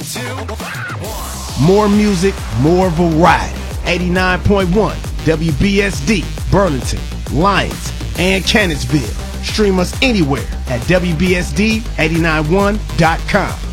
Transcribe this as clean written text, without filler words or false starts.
More music, more variety. 89.1 WBSD, Burlington, Lyons, and Cannonsville. Stream us anywhere at WBSD891.com.